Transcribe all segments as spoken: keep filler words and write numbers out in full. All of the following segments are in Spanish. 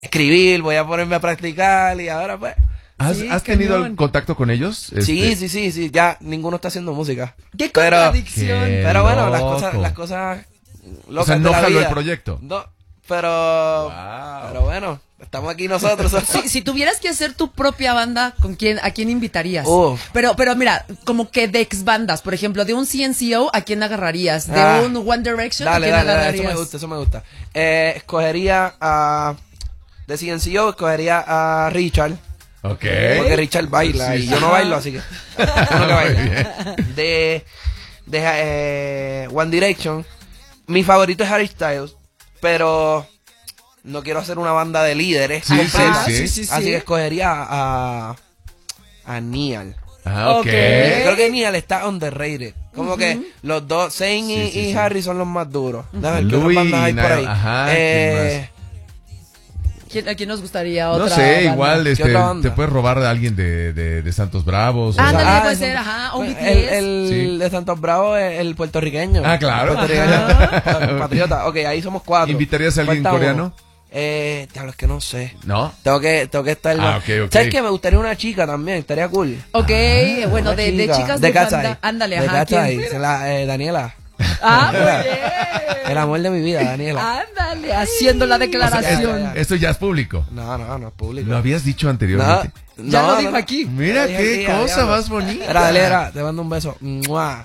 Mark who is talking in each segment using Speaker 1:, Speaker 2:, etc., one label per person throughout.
Speaker 1: escribir, voy a ponerme a practicar y ahora pues...
Speaker 2: ¿Has,
Speaker 3: Sí,
Speaker 2: ¿has tenido
Speaker 3: cañón.
Speaker 2: contacto con ellos?
Speaker 1: Sí,
Speaker 2: Este,
Speaker 1: sí, sí, sí, ya ninguno está haciendo música.
Speaker 3: ¡Qué
Speaker 1: Pero-
Speaker 3: contradicción!
Speaker 2: Qué
Speaker 1: Pero bueno, las
Speaker 2: loco.
Speaker 1: cosas, las cosas locas
Speaker 2: O sea,
Speaker 1: de
Speaker 2: no
Speaker 1: la
Speaker 2: jaló
Speaker 1: vida.
Speaker 2: el proyecto.
Speaker 1: No, pero...
Speaker 2: Wow.
Speaker 1: Pero bueno, estamos aquí nosotros.
Speaker 3: Si, si tuvieras que hacer tu propia banda, ¿con quién, a quién invitarías?
Speaker 1: Uf.
Speaker 3: Pero, pero mira, como que de ex bandas, por ejemplo, de un C N C O, ¿a quién agarrarías? De
Speaker 1: Ah.
Speaker 3: un One Direction, ¿a
Speaker 1: Dale,
Speaker 3: quién
Speaker 1: dale, dale,
Speaker 3: agarrarías?
Speaker 1: eso me gusta, eso me gusta. Eh, escogería a... De C N C O, escogería a Richard.
Speaker 2: Ok.
Speaker 1: Porque Richard baila
Speaker 2: Sí,
Speaker 1: y
Speaker 2: sí.
Speaker 1: yo no bailo, así que... yo no que
Speaker 2: Muy
Speaker 1: baila. De... De eh, One Direction. Mi favorito es Harry Styles, pero... No quiero hacer una banda de líderes.
Speaker 2: Sí,
Speaker 1: completa.
Speaker 2: sí, sí.
Speaker 3: sí, sí.
Speaker 1: Así que escogería a... A Niall.
Speaker 2: Ah, ok.
Speaker 3: Ok.
Speaker 1: Creo que Niall está underrated. Como que los dos, Zayn y,
Speaker 2: Sí, sí,
Speaker 1: y
Speaker 2: sí.
Speaker 1: Harry son los más duros. Déjame ver qué
Speaker 2: Louis
Speaker 1: otras bandas hay
Speaker 2: y
Speaker 1: por ahí.
Speaker 2: Niall, ajá,
Speaker 1: Eh,
Speaker 3: ¿Quién- ¿A quién nos gustaría otra
Speaker 2: No sé,
Speaker 3: banda?
Speaker 2: igual
Speaker 1: ¿Qué
Speaker 2: este,
Speaker 1: otra banda?
Speaker 2: te puedes robar a alguien de, de, de Santos Bravos. o
Speaker 3: Ándale,
Speaker 2: sea-
Speaker 3: puede
Speaker 1: de
Speaker 3: ser,
Speaker 1: Santos-
Speaker 3: ajá, un
Speaker 1: el,
Speaker 3: B T S.
Speaker 1: el
Speaker 2: Sí.
Speaker 1: de Santos Bravos es el puertorriqueño.
Speaker 2: Ah, claro.
Speaker 1: El puertorriqueño.
Speaker 2: Ajá.
Speaker 1: Patriota. Ok, ahí somos cuatro.
Speaker 2: ¿Invitarías a alguien
Speaker 1: Falta uno.
Speaker 2: coreano?
Speaker 1: Eh, diablo, es que no sé.
Speaker 2: ¿No?
Speaker 1: Tengo que, tengo que estar
Speaker 2: Ah,
Speaker 1: más.
Speaker 2: ok, ok.
Speaker 1: ¿Sabes qué? Me gustaría una chica también, estaría cool.
Speaker 3: Ok, bueno,
Speaker 1: Una
Speaker 3: de, de
Speaker 1: chica.
Speaker 3: chicas
Speaker 1: de
Speaker 3: de,
Speaker 1: Cat's
Speaker 3: banda.
Speaker 1: Eye.
Speaker 3: Ándale,
Speaker 1: de
Speaker 3: ajá.
Speaker 1: Cat's
Speaker 3: ¿quién?
Speaker 1: Eye. Se la- eh, Daniela.
Speaker 3: Ah, muy bien.
Speaker 1: El amor de mi vida, Daniela.
Speaker 3: Ándale, haciendo la declaración.
Speaker 1: ya, ya.
Speaker 2: Esto ya es público.
Speaker 1: No, no, no es público.
Speaker 2: Lo habías dicho
Speaker 1: No,
Speaker 2: anteriormente.
Speaker 3: Ya lo dijo aquí.
Speaker 2: Mira
Speaker 1: Lo dije
Speaker 2: qué
Speaker 1: aquí, ya,
Speaker 2: cosa
Speaker 1: ya.
Speaker 2: más bonita.
Speaker 1: Era, dale, era, te mando un beso. ¡Mua!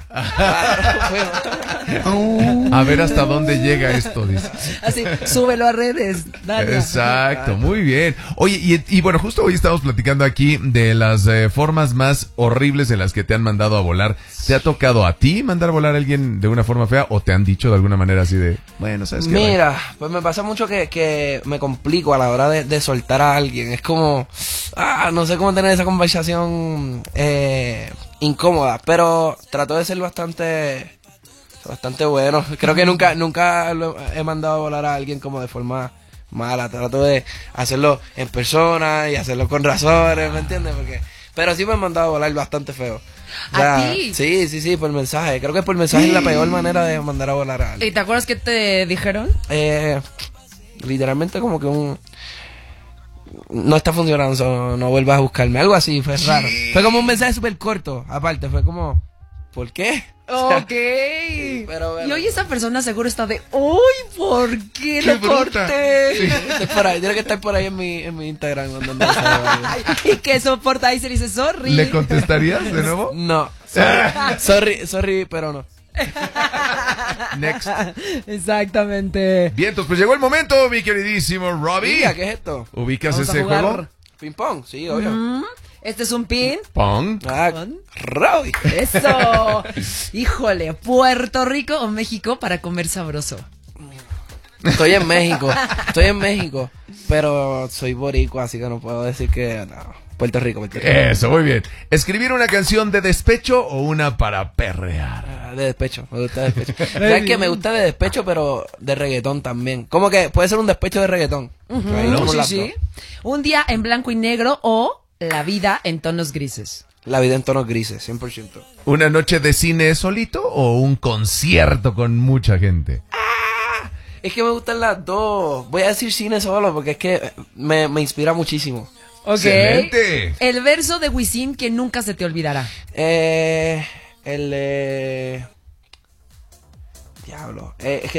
Speaker 2: A ver hasta dónde llega esto, dice.
Speaker 3: Así, súbelo a redes. Dale.
Speaker 2: Exacto, muy bien. Oye, y, y bueno, justo hoy estamos platicando aquí de las eh, formas más horribles en las que te han mandado a volar. ¿Te ha tocado a ti mandar a volar a alguien de una forma fea o te han dicho de alguna manera así de, bueno, sabes qué?
Speaker 1: Mira, pues me pasa mucho que, que me complico a la hora de, de soltar a alguien. Es como, ah, no sé cómo tener esa conversación eh, incómoda, pero trato de ser bastante, bastante bueno. Creo que nunca, nunca lo he mandado a volar a alguien como de forma mala. Trato de hacerlo en persona y hacerlo con razones, ¿me entiendes? Porque, pero sí me han mandado a volar bastante feo. O sea,
Speaker 3: ¿A ti?
Speaker 1: Sí, sí, sí, por mensaje. Creo que por mensaje es la peor manera de mandar a volar a alguien.
Speaker 3: ¿Y te acuerdas qué te dijeron?
Speaker 1: Eh, literalmente como que un... No está funcionando, so no vuelvas a buscarme. Algo así, fue raro. Fue como un mensaje súper corto, aparte, fue como... ¿Por qué? O sea,
Speaker 3: Ok.
Speaker 1: pero bueno.
Speaker 3: Y hoy esa persona seguro está de, ¡uy! ¿Por qué,
Speaker 2: ¡Qué
Speaker 3: lo
Speaker 2: bruta!
Speaker 3: corté?
Speaker 1: está por ahí, tiene que estar por ahí en mi, en mi Instagram. Cuando ande ese rollo.
Speaker 3: Y que soporta ahí se dice, sorry.
Speaker 2: ¿Le contestarías de nuevo?
Speaker 1: No, sorry, sorry, sorry, pero no.
Speaker 2: Next.
Speaker 3: Exactamente.
Speaker 2: Bien, entonces pues llegó el momento, mi queridísimo Robbie.
Speaker 1: Mira, ¿qué es esto?
Speaker 2: ¿Ubicas
Speaker 3: Vamos a
Speaker 2: ese
Speaker 3: jugar.
Speaker 2: juego?
Speaker 1: Ping pong, sí, obvio.
Speaker 3: Mm, Este es un pin.
Speaker 2: Pong.
Speaker 1: Ah, Robbie.
Speaker 3: Eso. Híjole, Puerto Rico o México para comer sabroso.
Speaker 1: Estoy en México, estoy en México, pero soy boricua, así que no puedo decir que no. Puerto Rico, Puerto Rico.
Speaker 2: Eso, muy bien. ¿Escribir una canción de despecho o una para perrear?
Speaker 1: Ah, de despecho, me gusta de despecho. ¿Sabes qué? Me gusta de despecho, pero de reggaetón también. Como que puede ser un despecho de reggaetón. Ahí
Speaker 3: Mm,
Speaker 1: como
Speaker 3: sí,
Speaker 1: las
Speaker 3: sí.
Speaker 1: dos.
Speaker 3: Un día en blanco y negro o la vida en tonos grises.
Speaker 1: La vida en tonos grises, cien por ciento.
Speaker 2: ¿Una noche de cine solito o un concierto con mucha gente?
Speaker 1: Es que me gustan las dos. Voy a decir cine solo porque es que me, me inspira muchísimo.
Speaker 3: Ok.
Speaker 2: ¡Excelente!
Speaker 3: El verso de Wisin que nunca se te olvidará.
Speaker 1: Eh, el de... Diablo. Eh, es que...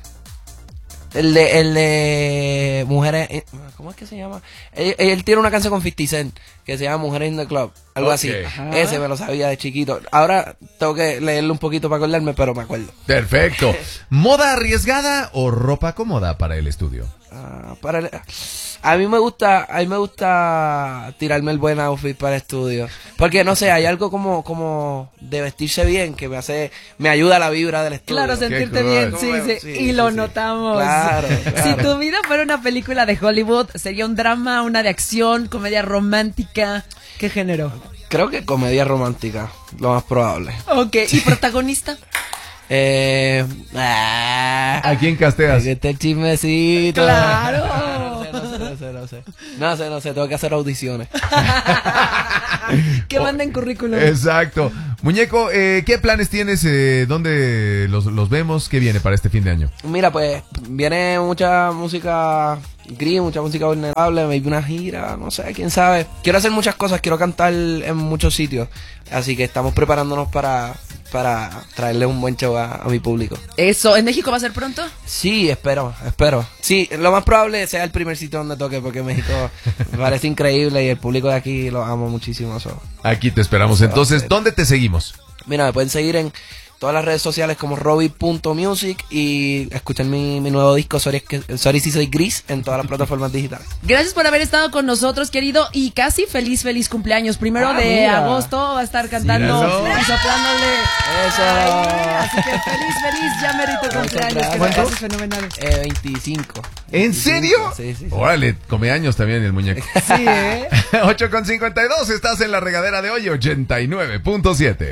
Speaker 1: El de, el de Mujeres... eh, ¿Cómo es que se llama? Él, él tiene una canción con fifty Cent que se llama Mujeres in the Club. Algo
Speaker 2: Ok.
Speaker 1: así.
Speaker 3: Ajá.
Speaker 1: Ese me lo sabía de chiquito. Ahora tengo que leerlo un poquito para acordarme, pero me acuerdo.
Speaker 2: Perfecto. ¿Moda arriesgada o ropa cómoda para el estudio?
Speaker 1: Ah, para el- a mí me gusta, a mí me gusta tirarme el buen outfit para el estudio, porque no sé, hay algo como, como de vestirse bien que me hace, me ayuda a la vibra del estudio.
Speaker 3: Claro, sentirte
Speaker 2: cool.
Speaker 3: bien,
Speaker 1: ¿Cómo
Speaker 3: sí,
Speaker 1: veo?
Speaker 3: sí,
Speaker 1: Sí,
Speaker 3: y
Speaker 1: sí,
Speaker 3: lo
Speaker 1: sí.
Speaker 3: notamos.
Speaker 1: Claro, claro.
Speaker 3: Si tu vida fuera una película de Hollywood, ¿sería un drama, una de acción, comedia romántica? ¿Qué género?
Speaker 1: Creo que comedia romántica, lo más probable.
Speaker 3: Ok, ¿y protagonista?
Speaker 1: Eh, ah,
Speaker 2: ¿A quién casteas?
Speaker 1: aquí está el chismecito.
Speaker 3: Claro.
Speaker 1: No sé, no sé, no sé, no sé. No sé, no sé, tengo que hacer audiciones.
Speaker 3: Que manden currículum.
Speaker 2: Exacto. Muñeco, eh, ¿qué planes tienes? Eh, ¿Dónde los, los vemos? ¿Qué viene para este fin de año?
Speaker 1: Mira, pues viene mucha música gris, mucha música vulnerable, maybe una gira, no sé, quién sabe. Quiero hacer muchas cosas, quiero cantar en muchos sitios, así que estamos preparándonos para, para traerle un buen show a, a mi público.
Speaker 3: Eso, ¿en México va a ser pronto?
Speaker 1: Sí, espero, espero. Sí, lo más probable sea el primer sitio donde toque, porque México me parece increíble y el público de aquí lo amo muchísimo. So.
Speaker 2: Aquí te esperamos. Entonces, ¿dónde te seguimos?
Speaker 1: Mira, me pueden seguir en todas las redes sociales como robbie punto music y escuchar mi, mi nuevo disco Sorry, es que, Sorry si soy gris en todas las plataformas digitales.
Speaker 3: Gracias por haber estado con nosotros, querido, y casi feliz, feliz cumpleaños. Primero
Speaker 1: Ah,
Speaker 3: de
Speaker 1: mira.
Speaker 3: agosto va a estar cantando
Speaker 2: Míralo.
Speaker 3: y soplándole.
Speaker 1: Eso.
Speaker 3: Ay, así que feliz, feliz, ya merito
Speaker 1: Muchas
Speaker 3: cumpleaños. Que
Speaker 1: gracias.
Speaker 3: la pases fenomenal.
Speaker 1: Eh, veinticinco.
Speaker 2: ¿En serio?
Speaker 1: Sí, sí, sí.
Speaker 2: Órale, come años también el muñeco.
Speaker 3: Sí, ¿eh?
Speaker 2: ocho con cincuenta y dos, estás en la regadera de hoy, ochenta y nueve punto siete.